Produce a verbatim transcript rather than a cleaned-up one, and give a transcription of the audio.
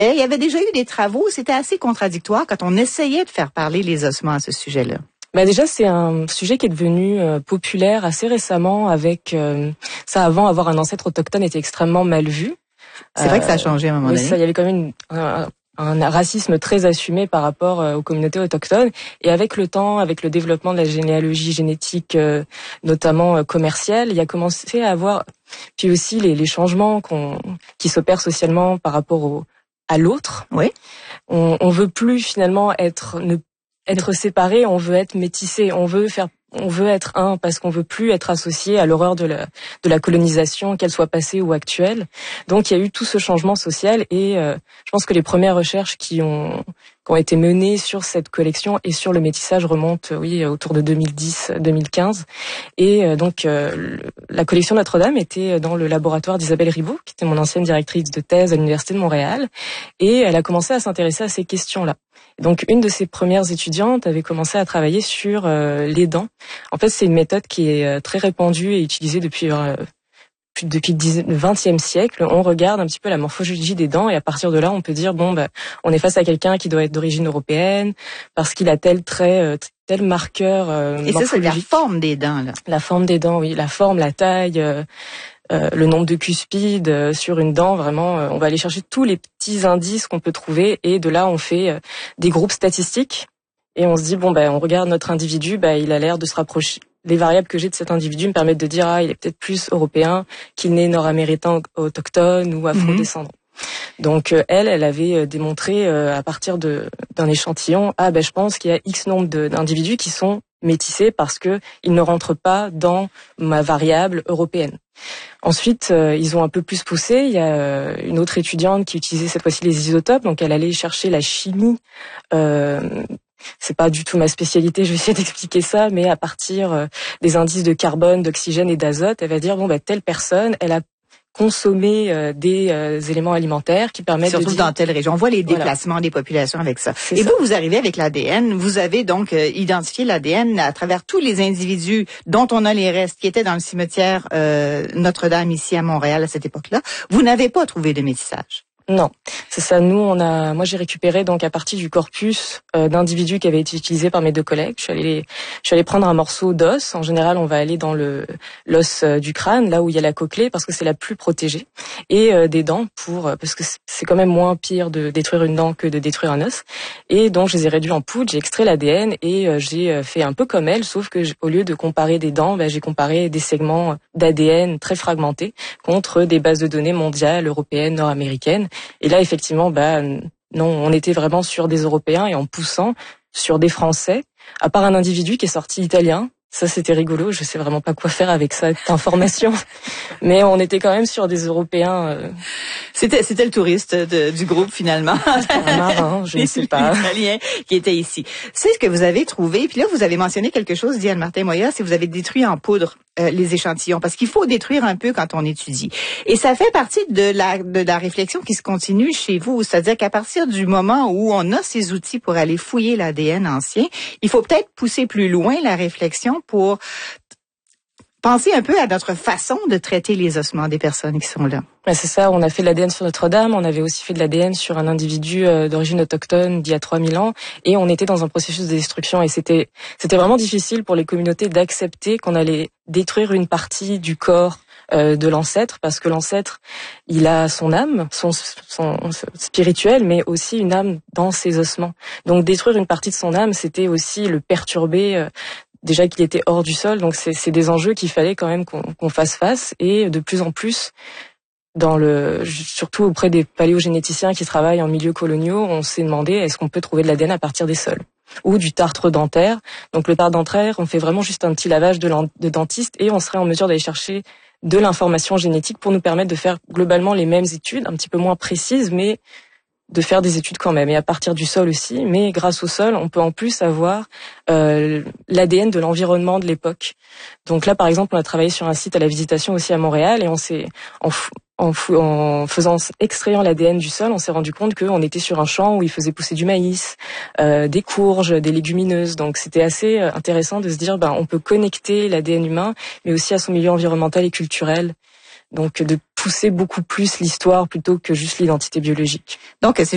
il y avait déjà eu des travaux, c'était assez contradictoire quand on essayait de faire parler les ossements à ce sujet-là. Bah déjà, c'est un sujet qui est devenu euh, populaire assez récemment avec euh, ça. Avant, avoir un ancêtre autochtone était extrêmement mal vu. C'est euh, vrai que ça a changé à un moment oui, donné. Ça, il y avait quand même une, un, un racisme très assumé par rapport euh, aux communautés autochtones. Et avec le temps, avec le développement de la généalogie génétique, euh, notamment euh, commerciale, il y a commencé à avoir, puis aussi les, les changements qu'on, qui s'opèrent socialement par rapport au, à l'autre. Oui. On, on veut plus finalement être ne être séparé, on veut être métissé, on veut faire, on veut être un parce qu'on veut plus être associé à l'horreur de la de la colonisation, qu'elle soit passée ou actuelle. Donc il y a eu tout ce changement social et euh, je pense que les premières recherches qui ont qui ont été menées sur cette collection et sur le métissage remontent oui autour de deux mille dix deux mille quinze et euh, donc euh, la collection Notre-Dame était dans le laboratoire d'Isabelle Ribaud, qui était mon ancienne directrice de thèse à l'Université de Montréal, et elle a commencé à s'intéresser à ces questions-là. Donc une de ses premières étudiantes avait commencé à travailler sur euh, les dents. En fait, c'est une méthode qui est euh, très répandue et utilisée depuis euh, depuis le vingtième siècle. On regarde un petit peu la morphologie des dents et à partir de là, on peut dire bon bah on est face à quelqu'un qui doit être d'origine européenne parce qu'il a tel trait, euh, tel marqueur euh, et ça, c'est la forme des dents là. La forme des dents, oui, la forme, la taille. Euh, Euh, le nombre de cuspides euh, sur une dent, vraiment, euh, on va aller chercher tous les petits indices qu'on peut trouver et de là on fait euh, des groupes statistiques et on se dit bon ben on regarde notre individu, ben il a l'air de se rapprocher. Les variables que j'ai de cet individu me permettent de dire ah il est peut-être plus européen qu'il n'est nord-américain autochtone ou afro-descendant. Mm-hmm. Donc euh, elle, elle avait démontré euh, à partir de d'un échantillon ah ben je pense qu'il y a X nombre de, d'individus qui sont métissés parce que ils ne rentrent pas dans ma variable européenne. Ensuite, euh, ils ont un peu plus poussé. Il y a euh, une autre étudiante qui utilisait cette fois-ci les isotopes. Donc, elle allait chercher la chimie. Euh, c'est pas du tout ma spécialité. Je vais essayer d'expliquer ça, mais à partir euh, des indices de carbone, d'oxygène et d'azote, elle va dire bon bah telle personne, elle a consommer euh, des euh, éléments alimentaires qui permettent surtout de dire... dans telle région. On voit les déplacements voilà. des populations avec ça. C'est et ça. vous, vous arrivez avec l'A D N. Vous avez donc euh, identifié l'A D N à travers tous les individus dont on a les restes qui étaient dans le cimetière euh, Notre-Dame ici à Montréal à cette époque-là. Vous n'avez pas trouvé de métissage. Non, c'est ça. Nous, on a, moi, j'ai récupéré donc à partir du corpus euh, d'individus qui avaient été utilisés par mes deux collègues. Je suis allée, je suis allée prendre un morceau d'os. En général, on va aller dans le l'os euh, du crâne, là où il y a la cochlée, parce que c'est la plus protégée, et euh, des dents pour, parce que c'est quand même moins pire de détruire une dent que de détruire un os. Et donc, je les ai réduits en poudre. J'ai extrait l'A D N et euh, j'ai fait un peu comme elle, sauf que au lieu de comparer des dents, bah, j'ai comparé des segments d'A D N très fragmentés contre des bases de données mondiales, européennes, nord-américaines. Et là, effectivement, bah non, on était vraiment sur des Européens et en poussant sur des Français, à part un individu qui est sorti italien. Ça, c'était rigolo. Je sais vraiment pas quoi faire avec cette information. Mais on était quand même sur des Européens. Euh... C'était, c'était le touriste de, du groupe, finalement. Un marin, je ne sais pas. Italien qui était ici. C'est ce que vous avez trouvé. Puis là, vous avez mentionné quelque chose, Diane Martin-Moya, c'est que vous avez détruit en poudre euh, les échantillons. Parce qu'il faut détruire un peu quand on étudie. Et ça fait partie de la, de la réflexion qui se continue chez vous. C'est-à-dire qu'à partir du moment où on a ces outils pour aller fouiller l'A D N ancien, il faut peut-être pousser plus loin la réflexion pour penser un peu à notre façon de traiter les ossements des personnes qui sont là. Ouais, c'est ça, on a fait de l'A D N sur Notre-Dame, on avait aussi fait de l'A D N sur un individu euh, d'origine autochtone d'il y a trois mille ans, et on était dans un processus de destruction, et c'était c'était vraiment difficile pour les communautés d'accepter qu'on allait détruire une partie du corps euh, de l'ancêtre, parce que l'ancêtre, il a son âme, son, son, son spirituel, mais aussi une âme dans ses ossements. Donc détruire une partie de son âme, c'était aussi le perturber, euh, déjà qu'il était hors du sol, donc c'est, c'est des enjeux qu'il fallait quand même qu'on, qu'on fasse face, et de plus en plus, dans le, surtout auprès des paléogénéticiens qui travaillent en milieux coloniaux, on s'est demandé est-ce qu'on peut trouver de l'A D N à partir des sols ou du tartre dentaire. Donc le tartre dentaire, on fait vraiment juste un petit lavage de, de dentiste et on serait en mesure d'aller chercher de l'information génétique pour nous permettre de faire globalement les mêmes études, un petit peu moins précises, mais de faire des études quand même, et à partir du sol aussi. Mais grâce au sol, on peut en plus avoir euh, l'A D N de l'environnement de l'époque. Donc là, par exemple, on a travaillé sur un site à la Visitation aussi à Montréal, et on s'est en, en, en faisant extrayant l'A D N du sol, on s'est rendu compte qu'on était sur un champ où il faisait pousser du maïs, euh, des courges, des légumineuses. Donc c'était assez intéressant de se dire, ben on peut connecter l'A D N humain, mais aussi à son milieu environnemental et culturel. Donc de pousser beaucoup plus l'histoire plutôt que juste l'identité biologique. Donc c'est